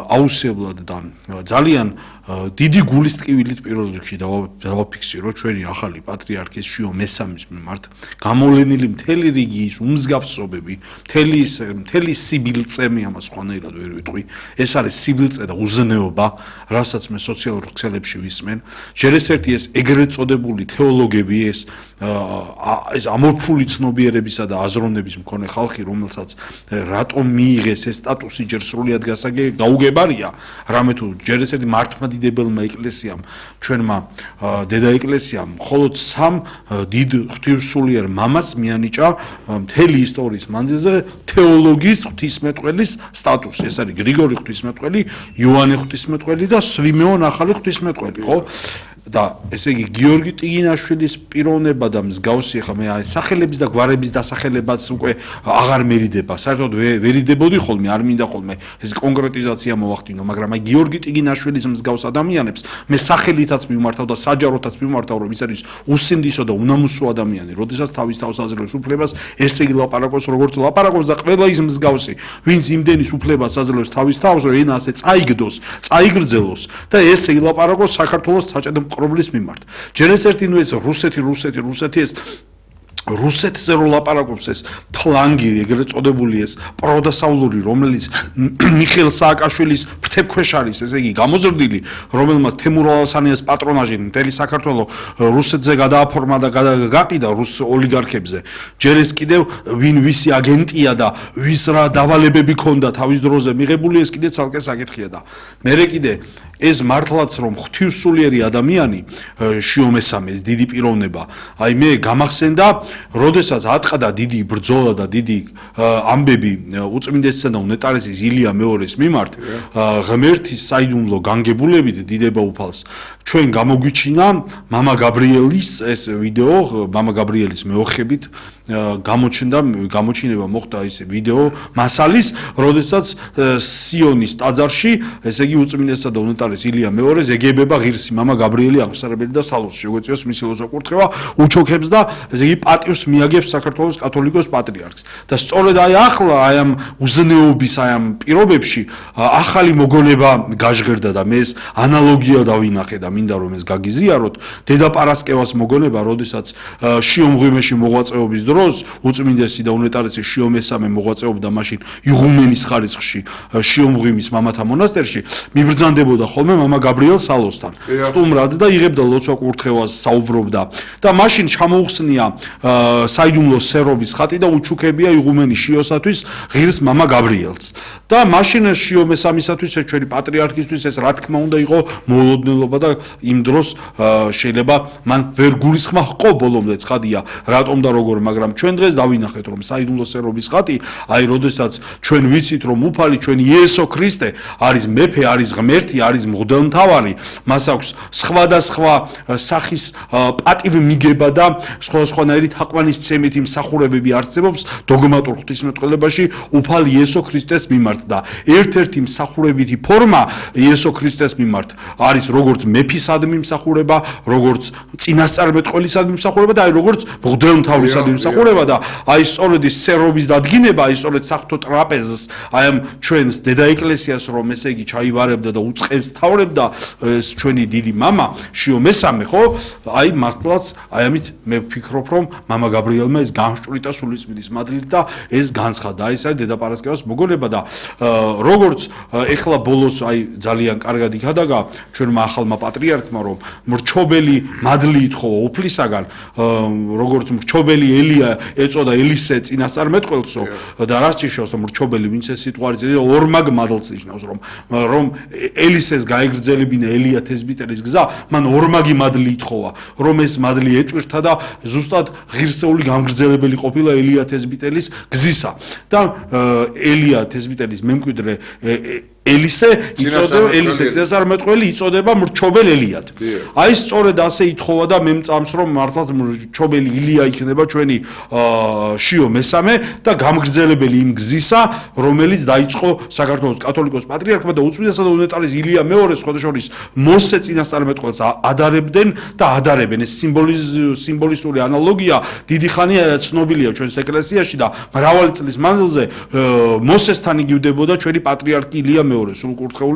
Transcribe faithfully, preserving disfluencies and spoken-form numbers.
აუცილებლად და ძალიან დიდი გულის ტკივილით პირველ რიგში დავაფიქსირო ჩვენი ახალი პატრიარქის შიო მესამის მიმართ გამოვლენილი მთელი რიგი ის უმსგავსობები, მთელი ის მთელი სიბილწემი ამას ხონერად ვერ ვიტყვი. ეს არის სიბილწე და უზნეობა, რასაც მე სოციალურ ქსელებში ვისმენ. ჯერ ეს ერთი ეს ეგრეთ წოდებული თეოლოგები ეს ეს ამორფული ცნობიერებისა და აზროვნების მქონე ხალხი, რომელსაც რატომ მიიღეს ეს სტატუსი ჯერ სრულად გაუგებარია, რამე თუ ჯერ ეს ერთი მართლმადიდებელმა ეკლესიამ, ჩვენმა დედა ეკლესიამ, მხოლოდ სამ დიდ ღვთისმსულიერ მამას მიანიჭა მთელი ისტორიის მანძილზე თეოლოგიის ღვთისმეტყველის სტატუსი. ეს არის გრიგორი ღვთისმეტყველი, იოანე ღვთისმეტყველი და სვიმეონ ახალი ღვთისმეტყველი, ხო? და ესე იგი გიორგი ტიგინაშვილის პიროვნება და მსგავსი ხა მე სახელების და გვარების დასახელებაც უკვე აღარ მერიდება. საერთოდ ვერიდებოდი ხოლმე, არ მინდა ხოლმე ეს კონკრეტიზაცია მოვახდინო, მაგრამ აი გიორგი ტიგინაშვილის მსგავს ადამიანებს მე სახელითაც მივმართავ და საჯაროთაც მივმართავ, რომ ის არის უსინდისო და უნამუსო ადამიანი, როდესაც თავის თავს აძლევს უფლებას, ესე იგი ლაპარაკობს როგორც ლაპარაკობს და ყველა ის მსგავსი, ვინც იმდენის უფლებას აძლევს თავის თავს, რომ ენაზე წაიგდოს, წაიგრძელოს და ესე იგი ლაპარაკობს საქართველოს საჭედო პრობლემის მიმართ. ჯერ ეს ერთი ნუ ეს რუსეთი, რუსეთი, რუსეთი ეს რუსეთზე რო ლაპარაკობს ეს ფლანგი, ეგრეთ წოდებული ეს პროდასავლური, რომელიც მიხეილ სააკაშვილის ფრთებქვეშ არის, ესე იგი გამოზრდილი, რომელმაც თემურ ალასანიას პატრონაჟი მთელი საქართველო რუსეთზე გადააფორმა და გაყიდა რუს ოლიგარქებზე. ჯერ ეს კიდევ ვინ ვისი აგენტია და ვის რა დავალებები ქონდა თავის დროზე მიღებული, ეს კიდე ცალკე საკითხია და მერე კიდე ეს მართლაც რომ ღვთისმსულიერი ადამიანი შიო მესამე ეს დიდი პიროვნება, აი მე გამახსენდა როდესაც ატყდა დიდი ბრძოლა და დიდი ამბები უწმინდესისა და უნეტარესის ილია მეორის მიმართ, ღმერთის საიდუმლო განგებულებით დიდება უფალს, ჩვენ გამოგვიჩინა მამა გაბრიელის ეს ვიდეო, მამა გაბრიელის მეოხებით გამოჩნდა, გამოჩინება მოხდა ეს ვიდეო მასალის, როდესაც სიონის ტაძარში, ესე იგი უწმინდესისა და უნეტარეს ილია მეორეს ეგებება ღირსი მამა გაბრიელი აღმსარებელი და სალოს შეგვეწიოს მისი ლოცვა-კურთხევა, უჩოქებს და ესე იგი პატივს მიაგებს საქართველოს კათოლიკოს პატრიარქს. და სწორედ აი ახლა აი ამ უზნეობის აი ამ პირობებში ახალი მოგონება გაჟღერდა და მე ეს ანალოგია დავინახე და მინდა რომ ეს გაგიზიაროთ. დედა პარასკევას მოგონება, როდესაც შიო მღვიმეში მოღვაწეობის დროს უწმინდესი და უნეტარესი შიო მესამე მოღვაწეობდა მაშინ იღუმენის ხარისხში შიო მღვიმის მამათა მონასტერში, მიბრძანდებოდა ხოლმე მამა გაბრიელ სალოსთან. სტუმრად და იღებდა ლოცვა-კურთხევას, საუბრობდა და მაშინ ჩამოუხსნია საიდუმლო სერობის ხატი და უჩუქებია იღუმენი შიოსათვის ღირს მამა გაბრიელს. და მაშინ შიო მესამისათვის ეს ჩვენი პატრიარქისთვის ეს რა თქმა უნდა იყო მოულოდნელობა და იმ დროს შეიძლება მან ვერ გულისხმა ჰყო ბოლომდე ცხადია რატომ და როგორ, მაგრამ ჩვენ დღეს დავინახეთ რომ საიდუმლო სერობის ხატი, აი როდესაც ჩვენ ვიცით რომ უფალი ჩვენი იესო ქრისტე არის მეფე, არის ღმერთი, არის მღვდელმთავარი, მას აქვს სხვადასხვა სახის პატივმიგება და სხვადასხვანაირი თაყვანისცემით იმსახურებები არსებობს დოგმატურ ღვთისმეტყველებაში უფალ იესო ქრისტეს მიმართ და ერთ-ერთი მსახურებითი ფორმა იესო ქრისტეს მიმართ არის როგორც მეფისადმი მსახურება, როგორც წინასწარმეტყველისადმი მსახურება და აი როგორც მღვდელმთავრისადმი მსახურება და აი სწორედ ის სერობის დადგინება, აი სწორედ საღვთო ტრაპეზს, აი ამ ჩვენს დედა ეკლესიას რომ ესე იგი ჩაივარებდა და უწყებს თავრებდა ეს ჩვენი დიდი მამა შიო მესამე, ხო? აი მართლაც აი ამით მე ვფიქრობ რომ მამა გაბრიელმა ეს განშჭვრიტა სულიწმინდის მადლით და ეს განცხადა. აი ეს არის დედა პარასკევას მოგონება და როგორც ეხლა ბოლოს აი ძალიან კარგად იქადაგა ჩვენმა ახალმა პატრიარქმა რომ მრჩობელი მადლი ითხოვა უფლისაგან, როგორც მრჩობელი ელია ეწოდა ელისე წინასწარმეტყველსო და რაც ნიშნავს რომ მრჩობელი ვინც ეს სიტყვარი ორმაგ მადლს ნიშნავს რომ რომ ელისეს გაეგრძელებინა ელია თესბიტერის გზა, მან ორმაგი მადლი ითხოვა, რომ ეს მადლი ეტვირთა და ზუსტად ღირსეული გამგრძელებელი ყოფილა ელია თესბიტელის გზისა და ელია თესბიტელის მემკვიდრე ელისე იწოდება ელისე წინასწარმეტყველი იწოდება მრჩობელ ელიად. აი სწორედ ასე ითხოვა და მე მწამს რომ მართლაც მრჩობელი ილია იქნება ჩვენი შიო მესამე და გამგრძელებელი იმ გზისა, რომელიც დაიწყო საქართველოს კათოლიკოს პატრიარქმა და უწმინდესისა და უნეტარის ილია მეორე სხვადასხვა მოსე წინასწარმეტყველს ადარებდნენ და ადარებენ. ეს სიმბოლისტური ანალოგია დიდი ხანია ცნობილია ჩვენს ეკლესიაში და მრავალი წლის მანძილზე მოსესთან იგივდებოდა ჩვენი პატრიარქი ილია მეორე სულკურთხეული